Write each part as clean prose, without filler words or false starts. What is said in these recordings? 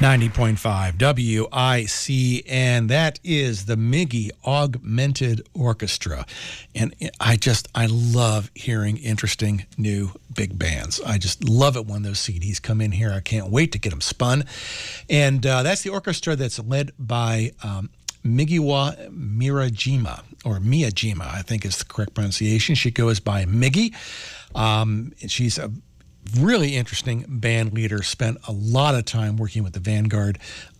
90.5 WICN. That is the Miggy Augmented Orchestra. And I love hearing interesting new big bands. I just love it when those CDs come in here. I can't wait to get them spun. And that's the orchestra that's led by Migiwa Mirajima, or Miyajima, I think is the correct pronunciation. She goes by Miggy. She's a really interesting band leader, spent a lot of time working with the Vanguard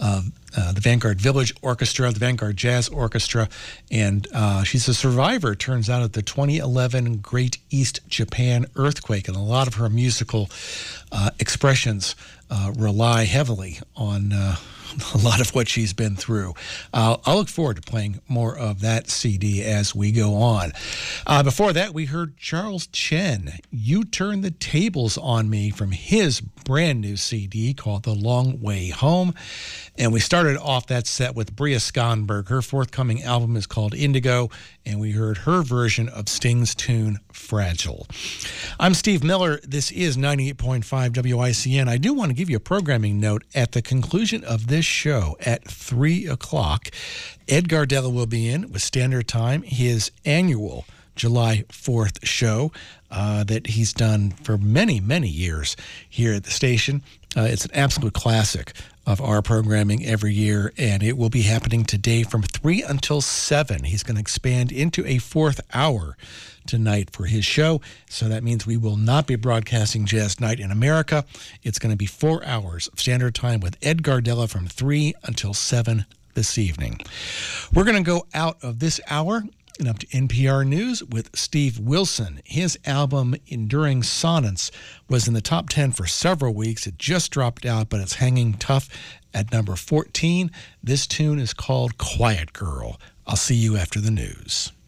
Village Orchestra, the Vanguard Jazz Orchestra, and she's a survivor, turns out, of the 2011 Great East Japan earthquake, and a lot of her musical expressions rely heavily on a lot of what she's been through. I'll look forward to playing more of that CD as we go on. Before that, we heard Charles Chen, You Turn the Tables on Me, from his brand new CD called The Long Way Home. And we started off that set with Bria Skonberg. Her forthcoming album is called Indigo, and we heard her version of Sting's tune, Fragile. I'm Steve Miller. This is 98.5 WICN. I do want to give you a programming note. At the conclusion of this show at 3 o'clock, Ed Gardella will be in with Standard Time, his annual July 4th show that he's done for many, many years here at the station. It's an absolute classic of our programming every year, and it will be happening today from 3 until 7. He's going to expand into a fourth hour tonight for his show, so that means we will not be broadcasting Jazz Night in America. It's going to be 4 hours of Standard Time with Ed Gardella from 3 until 7 this evening. We're going to go out of this hour and up to NPR News with Steve Wilson. His album, Enduring Sonnets, was in the top 10 for several weeks. It just dropped out, but it's hanging tough at number 14. This tune is called Quiet Girl. I'll see you after the news.